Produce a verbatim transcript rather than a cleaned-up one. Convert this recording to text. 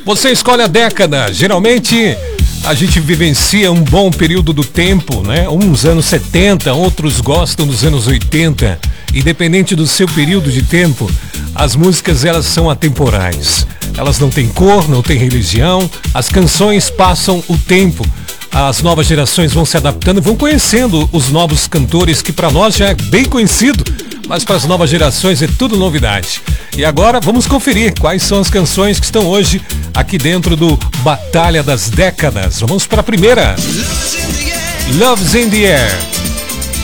Você escolhe a década. Geralmente a gente vivencia um bom período do tempo, né? Uns anos setenta, outros gostam dos anos oitenta. Independente do seu período de tempo, as músicas elas são atemporais. Elas não têm cor, não têm religião. As canções passam o tempo. As novas gerações vão se adaptando, vão conhecendo os novos cantores que para nós já é bem conhecido, mas para as novas gerações é tudo novidade. E agora vamos conferir quais são as canções que estão hoje aqui dentro do Batalha das Décadas. Vamos para a primeira. Love's in the Air.